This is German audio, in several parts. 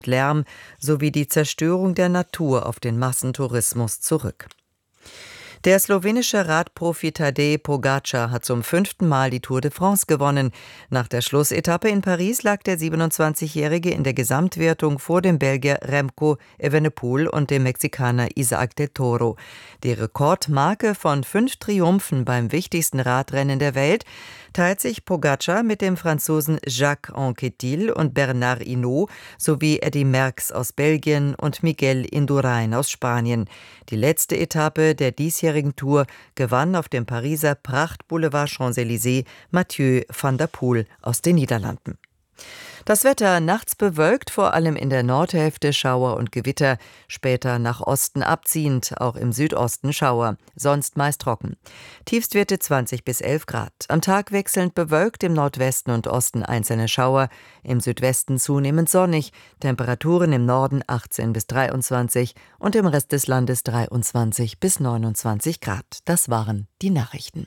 Lärm sowie die Zerstörung der Natur auf den Massentourismus zurück. Der slowenische Radprofi Tadej Pogačar hat zum 5. Mal die Tour de France gewonnen. Nach der Schlussetappe in Paris lag der 27-Jährige in der Gesamtwertung vor dem Belgier Remco Evenepoel und dem Mexikaner Isaac del Toro. Die Rekordmarke von 5 Triumphen beim wichtigsten Radrennen der Welt teilt sich Pogačar mit dem Franzosen Jacques Anquetil und Bernard Hinault sowie Eddy Merckx aus Belgien und Miguel Indurain aus Spanien. Die letzte Etappe der diesjährigen Tour gewann auf dem Pariser Prachtboulevard Champs-Élysées Mathieu van der Poel aus den Niederlanden. Das Wetter nachts bewölkt, vor allem in der Nordhälfte Schauer und Gewitter, später nach Osten abziehend, auch im Südosten Schauer, sonst meist trocken. Tiefstwerte 20 bis 11 Grad. Am Tag wechselnd bewölkt, im Nordwesten und Osten einzelne Schauer, im Südwesten zunehmend sonnig, Temperaturen im Norden 18 bis 23 und im Rest des Landes 23 bis 29 Grad. Das waren die Nachrichten.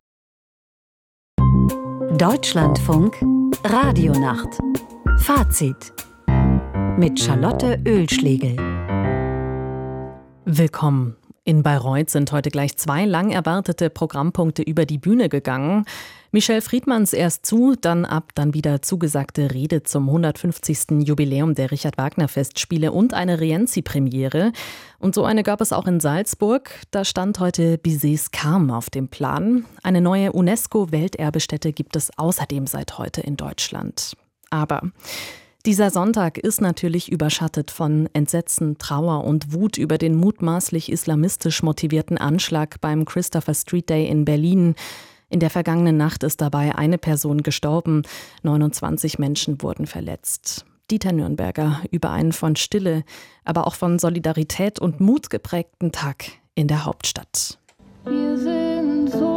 Deutschlandfunk Radionacht. Fazit mit Charlotte Oehlschlegel. Willkommen. In Bayreuth sind heute gleich 2 lang erwartete Programmpunkte über die Bühne gegangen. Michelle Friedmanns erst zu, dann wieder zugesagte Rede zum 150. Jubiläum der Richard-Wagner-Festspiele und eine Rienzi-Premiere. Und so eine gab es auch in Salzburg. Da stand heute Bizets Carme auf dem Plan. Eine neue UNESCO-Welterbestätte gibt es außerdem seit heute in Deutschland. Aber dieser Sonntag ist natürlich überschattet von Entsetzen, Trauer und Wut über den mutmaßlich islamistisch motivierten Anschlag beim Christopher Street Day in Berlin. In der vergangenen Nacht ist dabei eine Person gestorben, 29 Menschen wurden verletzt. Dieter Nürnberger über einen von Stille, aber auch von Solidarität und Mut geprägten Tag in der Hauptstadt. Wir sind so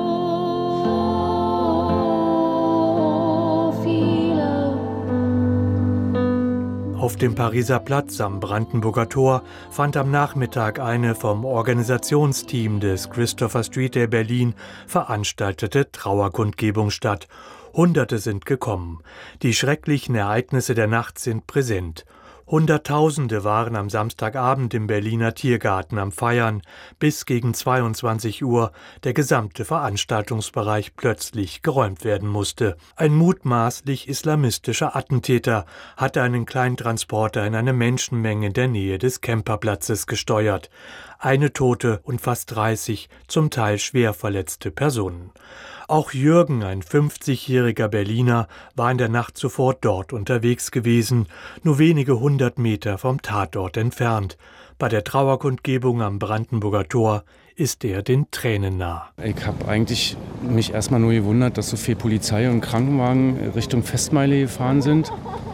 Auf dem Pariser Platz am Brandenburger Tor fand am Nachmittag eine vom Organisationsteam des Christopher Street Day Berlin veranstaltete Trauerkundgebung statt. Hunderte sind gekommen. Die schrecklichen Ereignisse der Nacht sind präsent. Hunderttausende waren am Samstagabend im Berliner Tiergarten am Feiern, bis gegen 22 Uhr der gesamte Veranstaltungsbereich plötzlich geräumt werden musste. Ein mutmaßlich islamistischer Attentäter hatte einen Kleintransporter in eine Menschenmenge in der Nähe des Camperplatzes gesteuert. Eine Tote und fast 30 zum Teil schwer verletzte Personen. Auch Jürgen, ein 50-jähriger Berliner, war in der Nacht zuvor dort unterwegs gewesen, nur wenige 100 Meter vom Tatort entfernt. Bei der Trauerkundgebung am Brandenburger Tor ist er den Tränen nah. Ich habe eigentlich mich erstmal nur gewundert, dass so viel Polizei und Krankenwagen Richtung Festmeile gefahren sind.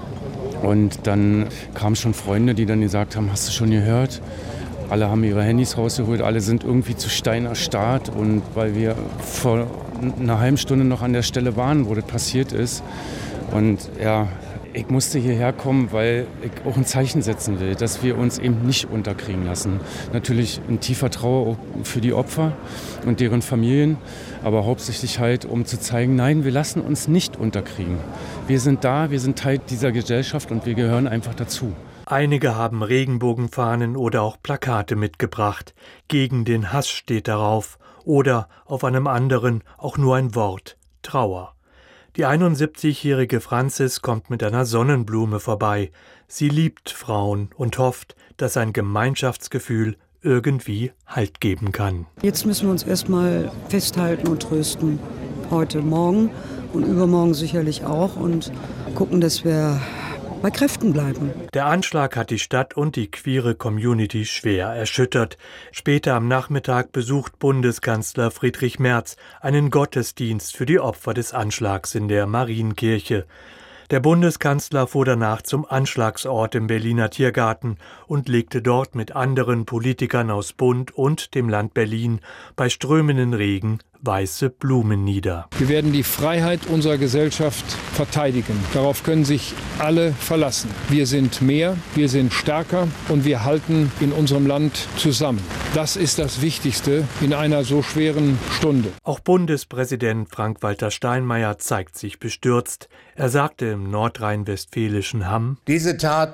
Und dann kamen schon Freunde, die dann gesagt haben, hast du schon gehört? Alle haben ihre Handys rausgeholt, alle sind irgendwie zu Stein erstarrt. Und weil wir vor einer halben Stunde noch an der Stelle waren, wo das passiert ist. Und ja, ich musste hierher kommen, weil ich auch ein Zeichen setzen will, dass wir uns eben nicht unterkriegen lassen. Natürlich ein tiefer Trauer für die Opfer und deren Familien, aber hauptsächlich halt, um zu zeigen, nein, wir lassen uns nicht unterkriegen. Wir sind da, wir sind Teil dieser Gesellschaft und wir gehören einfach dazu. Einige haben Regenbogenfahnen oder auch Plakate mitgebracht. Gegen den Hass steht darauf. Oder auf einem anderen auch nur ein Wort: Trauer. Die 71-jährige Franzis kommt mit einer Sonnenblume vorbei. Sie liebt Frauen und hofft, dass ein Gemeinschaftsgefühl irgendwie Halt geben kann. Jetzt müssen wir uns erstmal festhalten und trösten. Heute, morgen und übermorgen sicherlich auch. Und gucken, dass wir bei Kräften bleiben. Der Anschlag hat die Stadt und die queere Community schwer erschüttert. Später am Nachmittag besucht Bundeskanzler Friedrich Merz einen Gottesdienst für die Opfer des Anschlags in der Marienkirche. Der Bundeskanzler fuhr danach zum Anschlagsort im Berliner Tiergarten und legte dort mit anderen Politikern aus Bund und dem Land Berlin bei strömenden Regen weiße Blumen nieder. Wir werden die Freiheit unserer Gesellschaft verteidigen. Darauf können sich alle verlassen. Wir sind mehr, wir sind stärker und wir halten in unserem Land zusammen. Das ist das Wichtigste in einer so schweren Stunde. Auch Bundespräsident Frank-Walter Steinmeier zeigt sich bestürzt. Er sagte im nordrhein-westfälischen Hamm: Diese Tat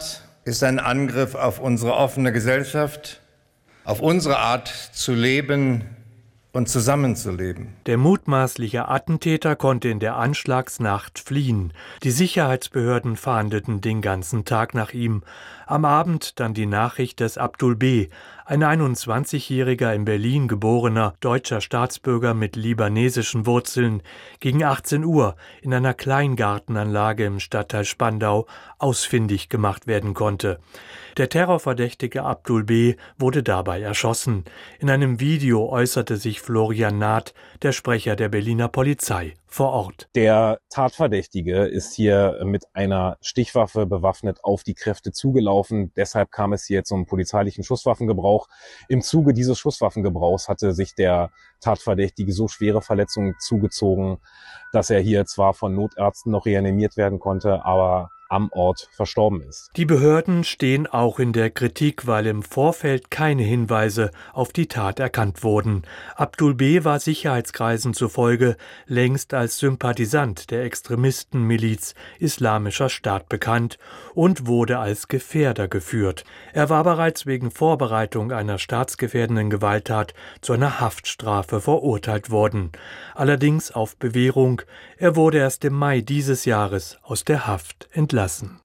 ist ein Angriff auf unsere offene Gesellschaft, auf unsere Art zu leben und zusammenzuleben. Der mutmaßliche Attentäter konnte in der Anschlagsnacht fliehen. Die Sicherheitsbehörden fahndeten den ganzen Tag nach ihm. Am Abend dann die Nachricht, dass Abdul B., ein 21-jähriger in Berlin geborener deutscher Staatsbürger mit libanesischen Wurzeln, gegen 18 Uhr in einer Kleingartenanlage im Stadtteil Spandau ausfindig gemacht werden konnte. Der terrorverdächtige Abdul B. wurde dabei erschossen. In einem Video äußerte sich Florian Naht, der Sprecher der Berliner Polizei, vor Ort. Der Tatverdächtige ist hier mit einer Stichwaffe bewaffnet auf die Kräfte zugelaufen. Deshalb kam es hier zum polizeilichen Schusswaffengebrauch. Im Zuge dieses Schusswaffengebrauchs hatte sich der Tatverdächtige so schwere Verletzungen zugezogen, dass er hier zwar von Notärzten noch reanimiert werden konnte, aber am Ort verstorben ist. Die Behörden stehen auch in der Kritik, weil im Vorfeld keine Hinweise auf die Tat erkannt wurden. Abdul B. war Sicherheitskreisen zufolge längst als Sympathisant der Extremistenmiliz Islamischer Staat bekannt und wurde als Gefährder geführt. Er war bereits wegen Vorbereitung einer staatsgefährdenden Gewalttat zu einer Haftstrafe verurteilt worden. Allerdings auf Bewährung. Er wurde erst im Mai dieses Jahres aus der Haft entlassen.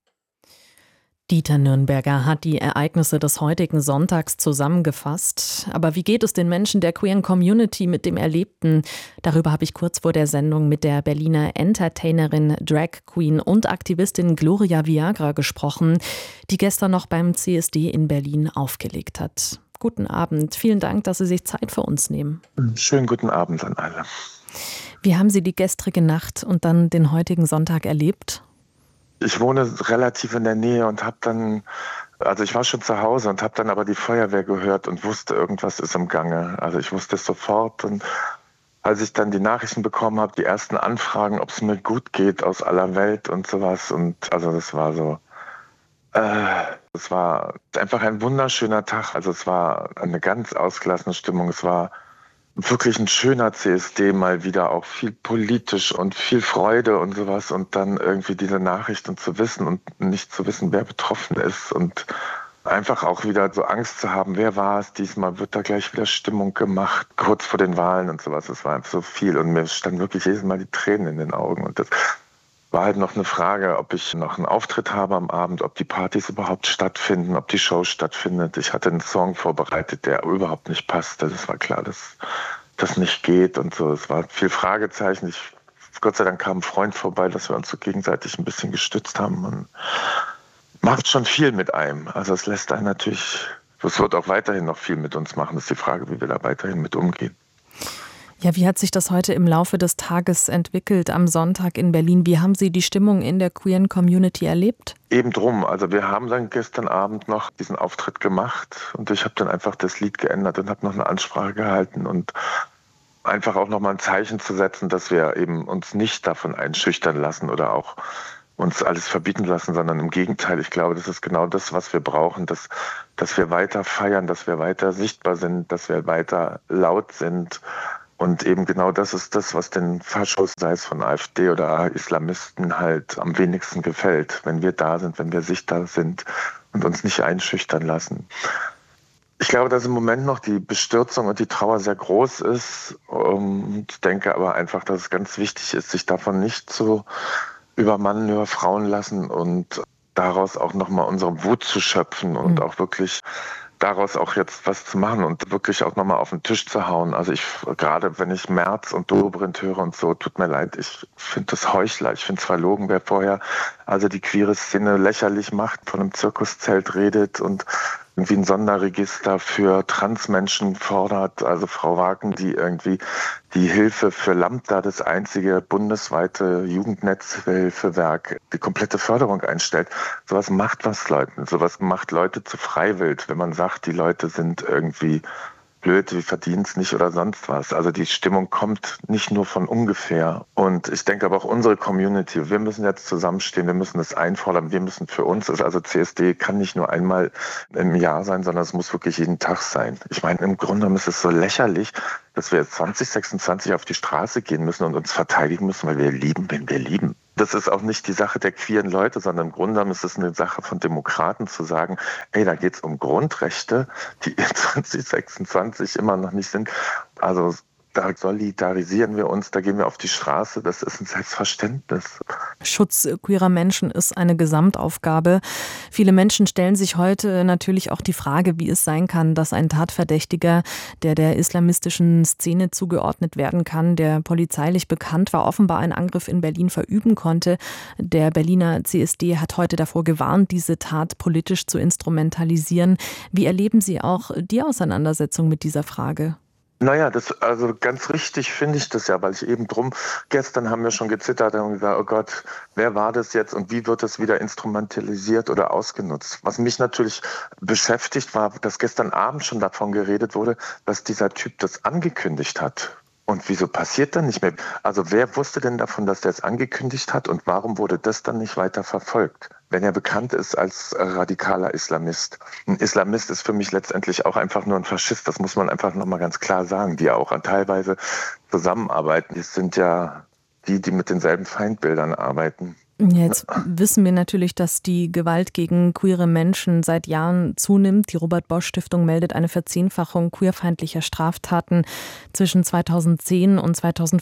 Dieter Nürnberger hat die Ereignisse des heutigen Sonntags zusammengefasst. Aber wie geht es den Menschen der queeren Community mit dem Erlebten? Darüber habe ich kurz vor der Sendung mit der Berliner Entertainerin, Drag Queen und Aktivistin Gloria Viagra gesprochen, die gestern noch beim CSD in Berlin aufgelegt hat. Guten Abend. Vielen Dank, dass Sie sich Zeit für uns nehmen. Schönen guten Abend an alle. Wie haben Sie die gestrige Nacht und dann den heutigen Sonntag erlebt? Ich wohne relativ in der Nähe und ich war schon zu Hause und habe dann aber die Feuerwehr gehört und wusste, irgendwas ist im Gange. Also ich wusste es sofort, und als ich dann die Nachrichten bekommen habe, die ersten Anfragen, ob es mir gut geht aus aller Welt und sowas, und also das war so, es war einfach ein wunderschöner Tag. Also es war eine ganz ausgelassene Stimmung. Es war wirklich ein schöner CSD, mal wieder auch viel politisch und viel Freude und sowas, und dann irgendwie diese Nachrichten zu wissen und nicht zu wissen, wer betroffen ist, und einfach auch wieder so Angst zu haben, wer war es diesmal, wird da gleich wieder Stimmung gemacht, kurz vor den Wahlen und sowas. Es war einfach so viel und mir standen wirklich jedes Mal die Tränen in den Augen, und das war halt noch eine Frage, ob ich noch einen Auftritt habe am Abend, ob die Partys überhaupt stattfinden, ob die Show stattfindet. Ich hatte einen Song vorbereitet, der überhaupt nicht passte. Das war klar, dass das nicht geht und so. Es war viel Fragezeichen. Gott sei Dank kam ein Freund vorbei, dass wir uns so gegenseitig ein bisschen gestützt haben. Man macht schon viel mit einem. Also es lässt einen natürlich, es wird auch weiterhin noch viel mit uns machen. Das ist die Frage, wie wir da weiterhin mit umgehen. Ja, wie hat sich das heute im Laufe des Tages entwickelt am Sonntag in Berlin? Wie haben Sie die Stimmung in der queeren Community erlebt? Eben drum. Also wir haben dann gestern Abend noch diesen Auftritt gemacht und ich habe dann einfach das Lied geändert und habe noch eine Ansprache gehalten und einfach auch nochmal ein Zeichen zu setzen, dass wir eben uns nicht davon einschüchtern lassen oder auch uns alles verbieten lassen, sondern im Gegenteil. Ich glaube, das ist genau das, was wir brauchen, dass wir weiter feiern, dass wir weiter sichtbar sind, dass wir weiter laut sind. Und eben genau das ist das, was den Faschos, sei es von AfD oder Islamisten, halt am wenigsten gefällt. Wenn wir da sind, wenn wir sichtbar sind und uns nicht einschüchtern lassen. Ich glaube, dass im Moment noch die Bestürzung und die Trauer sehr groß ist. Und denke aber einfach, dass es ganz wichtig ist, sich davon nicht zu übermannen, überfrauen lassen und daraus auch nochmal unsere Wut zu schöpfen und auch wirklich daraus auch jetzt was zu machen und wirklich auch nochmal auf den Tisch zu hauen. Also gerade wenn ich Merz und Dobrindt höre und so, tut mir leid, ich finde das Heuchler, ich finde es verlogen, wer vorher also die queere Szene lächerlich macht, von einem Zirkuszelt redet und irgendwie ein Sonderregister für Transmenschen fordert, also Frau Wagen, die irgendwie die Hilfe für Lambda, das einzige bundesweite Jugendnetzhilfewerk, die komplette Förderung einstellt. Sowas macht was Leuten, sowas macht Leute zu freiwillig, wenn man sagt, die Leute sind irgendwie blöd, wir verdienen es nicht oder sonst was. Also die Stimmung kommt nicht nur von ungefähr. Und ich denke aber auch unsere Community, wir müssen jetzt zusammenstehen, wir müssen das einfordern, wir müssen für uns, also CSD kann nicht nur einmal im Jahr sein, sondern es muss wirklich jeden Tag sein. Ich meine, im Grunde ist es so lächerlich, dass wir jetzt 2026 auf die Straße gehen müssen und uns verteidigen müssen, weil wir lieben, wenn wir lieben. Das ist auch nicht die Sache der queeren Leute, sondern im Grunde genommen ist es eine Sache von Demokraten zu sagen, ey, da geht es um Grundrechte, die in 2026 immer noch nicht sind. Also da solidarisieren wir uns, da gehen wir auf die Straße, das ist ein Selbstverständnis. Schutz queerer Menschen ist eine Gesamtaufgabe. Viele Menschen stellen sich heute natürlich auch die Frage, wie es sein kann, dass ein Tatverdächtiger, der islamistischen Szene zugeordnet werden kann, der polizeilich bekannt war, offenbar einen Angriff in Berlin verüben konnte. Der Berliner CSD hat heute davor gewarnt, diese Tat politisch zu instrumentalisieren. Wie erleben Sie auch die Auseinandersetzung mit dieser Frage? Naja, also ganz richtig finde ich das ja, weil ich eben gestern haben wir schon gezittert und gesagt, oh Gott, wer war das jetzt und wie wird das wieder instrumentalisiert oder ausgenutzt? Was mich natürlich beschäftigt war, dass gestern Abend schon davon geredet wurde, dass dieser Typ das angekündigt hat. Und wieso passiert dann nicht mehr? Also wer wusste denn davon, dass der es angekündigt hat und warum wurde das dann nicht weiter verfolgt? Wenn er bekannt ist als radikaler Islamist. Ein Islamist ist für mich letztendlich auch einfach nur ein Faschist, das muss man einfach nochmal ganz klar sagen, die ja auch teilweise zusammenarbeiten. Das sind ja die mit denselben Feindbildern arbeiten. Jetzt wissen wir natürlich, dass die Gewalt gegen queere Menschen seit Jahren zunimmt. Die Robert-Bosch-Stiftung meldet eine Verzehnfachung queerfeindlicher Straftaten zwischen 2010 und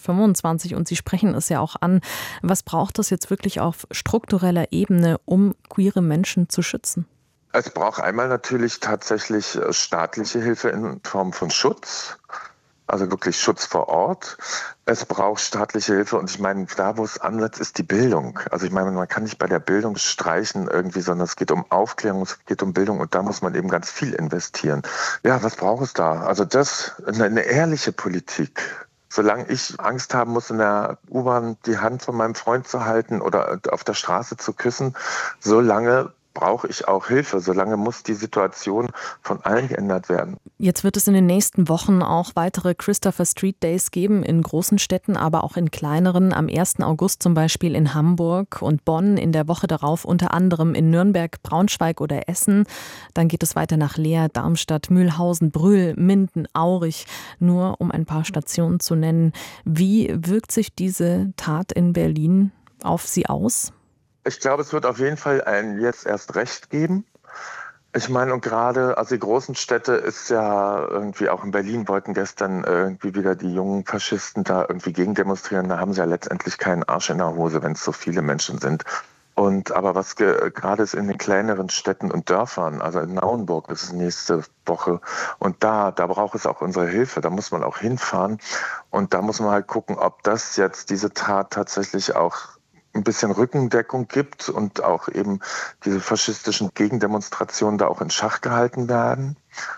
2025 und Sie sprechen es ja auch an. Was braucht es jetzt wirklich auf struktureller Ebene, um queere Menschen zu schützen? Es braucht einmal natürlich tatsächlich staatliche Hilfe in Form von Schutz. Also wirklich Schutz vor Ort. Es braucht staatliche Hilfe und ich meine, da wo es ansetzt, ist die Bildung. Also ich meine, man kann nicht bei der Bildung streichen irgendwie, sondern es geht um Aufklärung, es geht um Bildung und da muss man eben ganz viel investieren. Ja, was braucht es da? Also eine ehrliche Politik. Solange ich Angst haben muss, in der U-Bahn die Hand von meinem Freund zu halten oder auf der Straße zu küssen, solange brauche ich auch Hilfe. Solange muss die Situation von allen geändert werden. Jetzt wird es in den nächsten Wochen auch weitere Christopher Street Days geben, in großen Städten, aber auch in kleineren. Am 1. August zum Beispiel in Hamburg und Bonn, in der Woche darauf unter anderem in Nürnberg, Braunschweig oder Essen. Dann geht es weiter nach Leer, Darmstadt, Mühlhausen, Brühl, Minden, Aurich, nur um ein paar Stationen zu nennen. Wie wirkt sich diese Tat in Berlin auf Sie aus? Ich glaube, es wird auf jeden Fall ein jetzt erst recht geben. Ich meine, und gerade, also die großen Städte ist ja irgendwie, auch in Berlin wollten gestern irgendwie wieder die jungen Faschisten da irgendwie gegen demonstrieren. Da haben sie ja letztendlich keinen Arsch in der Hose, wenn es so viele Menschen sind. Aber was gerade ist in den kleineren Städten und Dörfern, also in Naumburg, das ist nächste Woche. Und da braucht es auch unsere Hilfe. Da muss man auch hinfahren. Und da muss man halt gucken, ob das jetzt diese Tat tatsächlich auch ein bisschen Rückendeckung gibt und auch eben diese faschistischen Gegendemonstrationen da auch in Schach gehalten werden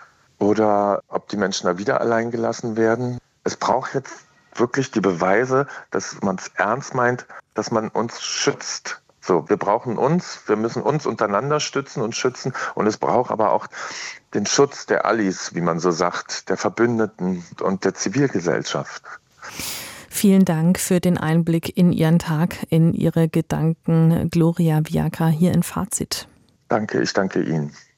oder ob die Menschen da wieder allein gelassen werden. Es braucht jetzt wirklich die Beweise, dass man es ernst meint, dass man uns schützt. So, wir brauchen uns, wir müssen uns untereinander stützen und schützen und es braucht aber auch den Schutz der Allies, wie man so sagt, der Verbündeten und der Zivilgesellschaft. Vielen Dank für den Einblick in Ihren Tag, in Ihre Gedanken. Gloria Viagra hier in Fazit. Danke, ich danke Ihnen.